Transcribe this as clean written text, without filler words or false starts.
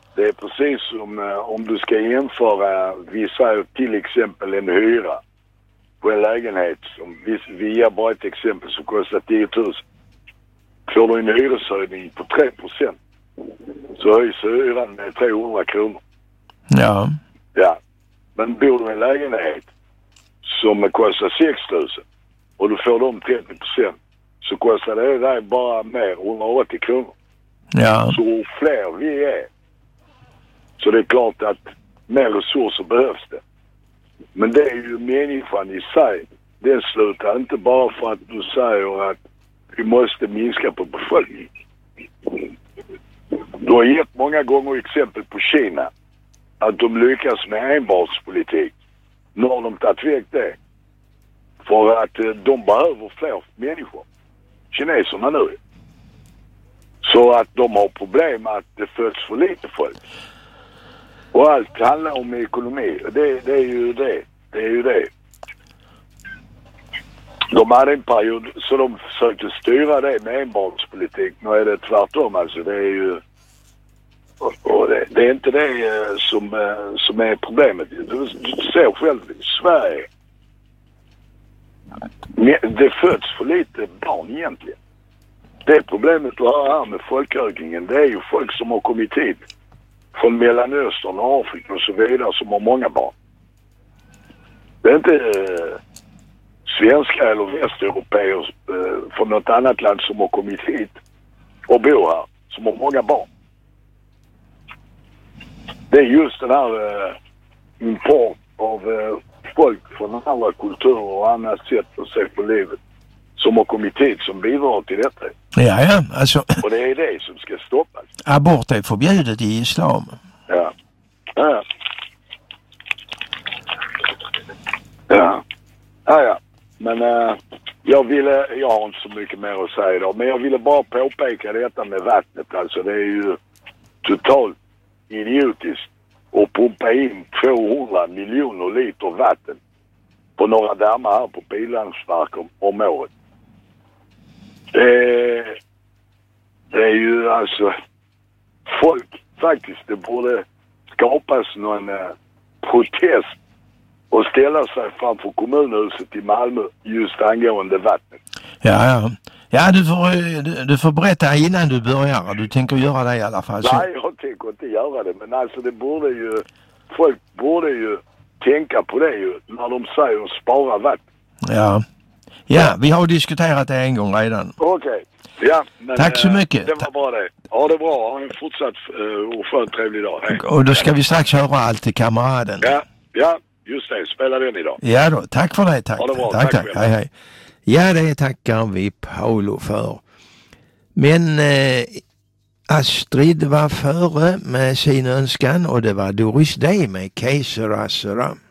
Det är precis som om du ska jämföra, vi säger till exempel en hyra på en lägenhet. Som vi ger bara ett exempel som kostar 10 000. Får du en hyreshöjning på 3%, så höjs hyran med 300 kronor. Ja. Ja. Men bor du i en lägenhet som kostar 6 000 och du får dem 30%, så kostar det där bara mer 180 kronor. Ja. Så fler vi är, så det är klart att mer resurser behövs det. Men det är ju människan i sig. Det slutar inte bara för att du säger att vi måste minska på befolkningen. Du har gett många gånger exempel på Kina. Att de lyckas med enbarnspolitik. Nu har de tagit väck det. För att de behöver fler människor. Kineserna nu. Så att de har problem att det föds för lite folk. Och allt handlar om ekonomi. Det är ju det. Det är ju det. De hade en period så de försökte styra det med enbarnspolitik. Nu är det tvärtom. Alltså det är ju... Och det är inte det som är problemet. Du ser själv i Sverige. Det föds för lite barn egentligen. Det problemet du har här med folkökningen, det är ju folk som har kommit hit från Mellanöstern och Afrika och så vidare som har många barn. Det är inte svenska eller västeuropeer från något annat land som har kommit hit och bor här, som har många barn. Det är just den här import av folk från andra kulturer och annat sätt att se på livet som har kommit hit som bidrar till detta. Ja, alltså... Och det är det som ska stoppas. Abort är förbjudet i islam. Ja. Men jag har inte så mycket mer att säga idag. Men jag ville bara påpeka detta med vattnet. Alltså det är ju totalt idiotiskt att pumpa in 200 miljoner liter vatten på några dammar här på Pildammsverk om året. Det är ju alltså folk faktiskt, det borde skapas någon protest och ställa sig framför kommunhuset i Malmö just angående vattnet. Ja, du får berätta innan du börjar. Du tänker göra det i alla fall. Så... Nej, jag tänker inte göra det. Men alltså det borde ju, folk borde ju tänka på det ju när de säger att spara vatten. Ja, vi har diskuterat det en gång redan. Okej. Ja, men tack så mycket. Det var bra det. Ja, det är bra. Ha en fortsatt och skön trevlig dag. Hej. Och då ska vi strax höra allt till kamraden. Ja, just det. Spela den idag. Ja då, tack för det. Tack. Ha det bra. Tack. Hej. Ja, det tackar vi Paolo för. Men Astrid var före med sin önskan och det var Doris Day med Kesera Sera.